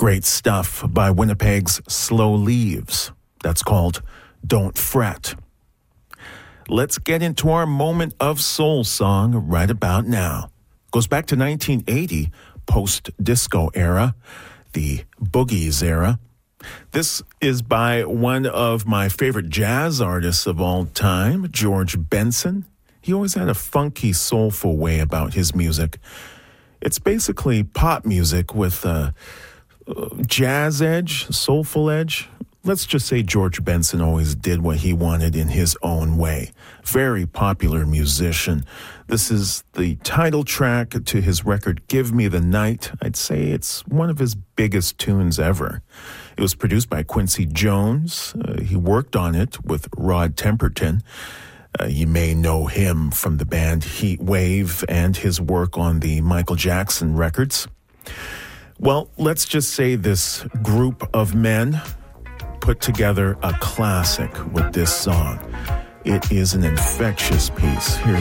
Great stuff by Winnipeg's Slow Leaves. That's called Don't Fret. Let's get into our moment of soul song right about now. Goes back to 1980, post-disco era, the boogies era. This is by one of my favorite jazz artists of all time, George Benson. He always had a funky, soulful way about his music. It's basically pop music with a jazz edge, soulful edge. Let's just say George Benson always did what he wanted in his own way. Very popular musician. This is the title track to his record, Give Me the Night. I'd say it's one of his biggest tunes ever. It was produced by Quincy Jones. He worked on it with Rod Temperton. You may know him from the band Heat Wave and his work on the Michael Jackson records. Well, let's just say this group of men put together a classic with this song. It is an infectious piece. Here's